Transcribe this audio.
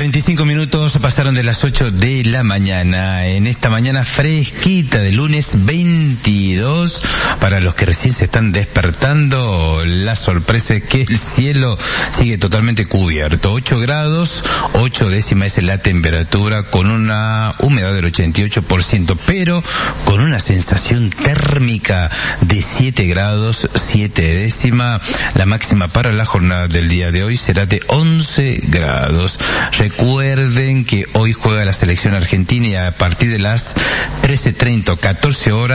25 minutos pasaron de las 8 de la mañana. En esta mañana fresquita de lunes 22, para los que recién se están despertando, la sorpresa es que el cielo sigue totalmente cubierto. 8 grados, 8 décimas es la temperatura, con una humedad del 88%, pero con una sensación térmica de 7 grados, 7 décimas. La máxima para la jornada del día de hoy será de 11 grados. Recuerden que hoy juega la selección argentina y a partir de las 13:30 o 14 horas